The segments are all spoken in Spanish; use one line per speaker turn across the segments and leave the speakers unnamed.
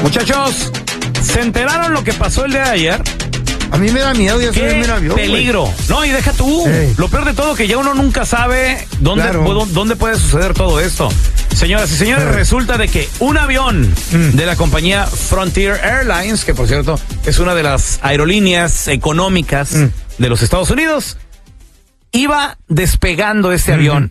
Muchachos, ¿se enteraron lo que pasó el día de ayer?
A mí me da miedo ya subirme en un avión.
Peligro. Wey. No, y deja tú. Lo peor de todo que ya uno nunca sabe dónde puede suceder todo esto. Señoras y señores, resulta de que un avión de la compañía Frontier Airlines, que por cierto es una de las aerolíneas económicas de los Estados Unidos, iba despegando este avión.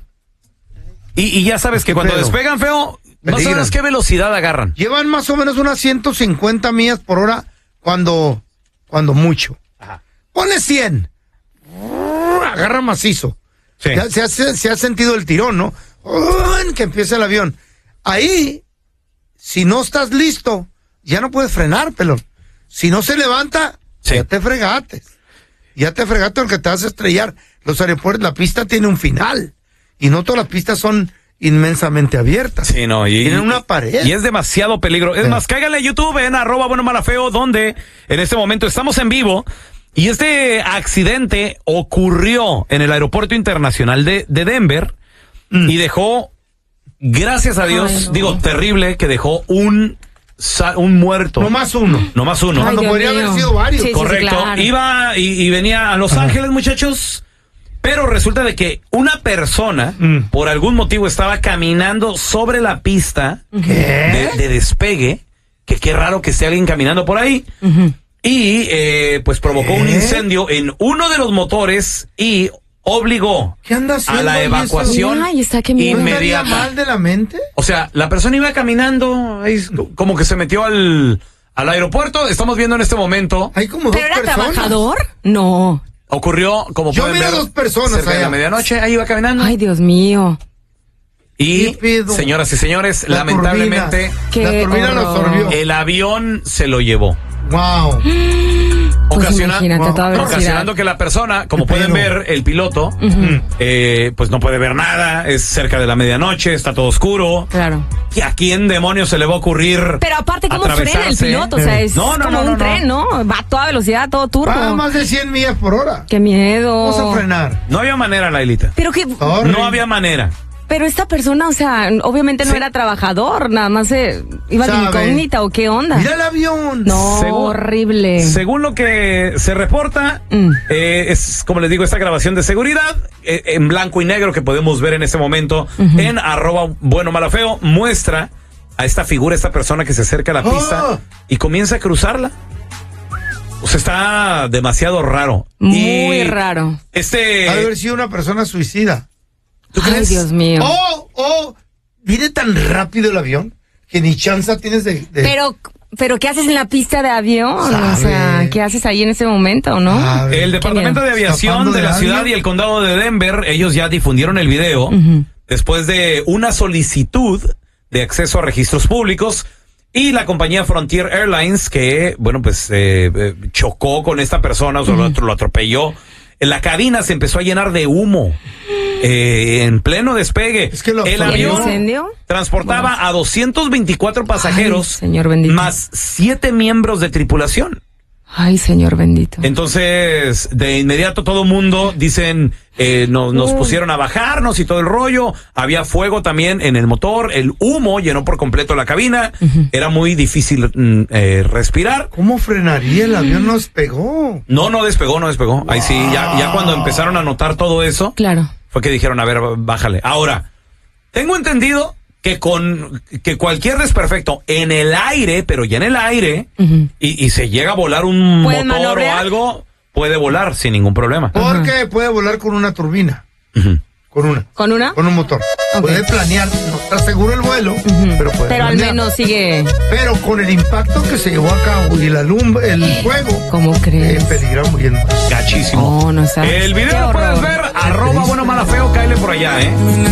Y ya sabes que cuando despegan, feo, no sabes qué velocidad agarran.
Llevan más o menos unas 150 millas por hora cuando mucho. Ajá. Pone 100. Agarra macizo. Sí. Se ha sentido el tirón, ¿no? Que empieza el avión. Ahí, si no estás listo, ya no puedes frenar, pelón. Si no se levanta, ya te fregaste. Ya te fregaste aunque te vas a estrellar. Los aeropuertos, la pista tiene un final. Y no todas las pistas son inmensamente abiertas.
Sí, no.
Tienen una pared.
Y es demasiado peligro. Es más, cáiganle a YouTube en @buenomalafeo, donde en este momento estamos en vivo. Y este accidente ocurrió en el aeropuerto internacional de Denver. Y dejó, gracias a Dios, terrible, que dejó un muerto.
No más uno.
Cuando
podría haber sido varios.
Sí, correcto. Sí, claro. Iba y venía a Los Ángeles, muchachos. Pero resulta de que una persona, por algún motivo, estaba caminando sobre la pista de despegue. Que qué raro que esté alguien caminando por ahí. Y pues provocó un incendio en uno de los motores y obligó a la evacuación inmediata.
¿No mal de la mente?
O sea, la persona iba caminando, como que se metió al aeropuerto. Estamos viendo en este momento.
Hay como dos personas.
¿Pero era trabajador? No.
Ocurrió, como pueden ver,
dos personas
cerca de la medianoche. Ahí iba caminando.
Ay, Dios mío.
Y, señoras y señores, lamentablemente,
la turbina lo absorbió.
El avión se lo llevó.
Wow.
Ocasionando que la persona, como pueden ver, el piloto, pues no puede ver nada, es cerca de la medianoche, está todo oscuro.
Claro.
¿Y a quién demonios se le va a ocurrir?
Pero aparte, ¿cómo frena el piloto? O sea, es como un tren, ¿no? Va a toda velocidad, todo turbo.
Va a más de 100 millas por hora.
¡Qué miedo!
Vamos a frenar.
No había manera, Lailita.
Pero que...
No había manera.
Pero esta persona, o sea, obviamente no era trabajador, nada más iba de incógnita, ¿o qué onda?
¡Mira el avión!
No, horrible.
Según lo que se reporta, es, como les digo, esta grabación de seguridad, en blanco y negro que podemos ver en este momento, en @buenomalafeo, muestra a esta figura, esta persona que se acerca a la pista y comienza a cruzarla. O sea, está demasiado raro.
Muy raro.
Ha de haber sido una persona suicida. ¿Tú crees?
Ay, Dios mío.
Viene tan rápido el avión que ni chance tienes de...
Pero ¿qué haces en la pista de avión? O sea, ¿qué haces ahí en ese momento, no?
El Departamento de Aviación de la ciudad y el condado de Denver, ellos ya difundieron el video después de una solicitud de acceso a registros públicos y la compañía Frontier Airlines que, bueno, pues chocó con esta persona, o sea, lo atropelló. La cabina se empezó a llenar de humo. En pleno despegue.
Es que
el avión transportaba a 224 pasajeros,
Señor bendito,
más 7 miembros de tripulación.
Ay, Señor bendito.
Entonces, de inmediato todo mundo, dicen, nos pusieron a bajarnos y todo el rollo. Había fuego también en el motor, el humo llenó por completo la cabina. Era muy difícil respirar.
¿Cómo frenaría? El avión no despegó.
No despegó. Ahí sí, ya cuando empezaron a notar todo eso.
Claro.
Fue que dijeron, a ver, bájale. Ahora, tengo entendido que cualquier desperfecto en el aire, pero ya en el aire, y se llega a volar un motor o algo, puede volar sin ningún problema.
Porque puede volar con una turbina. Con una.
¿Con una?
Con un motor. Okay. Puede planear, no está seguro el vuelo, pero puede
planear. Al menos sigue.
Pero con el impacto que se llevó a cabo y el fuego.
¿Cómo crees?
Peligra muy bien.
Gachísimo.
No sabes.
El video lo puedes ver, @buenomalafeo, cáele por allá,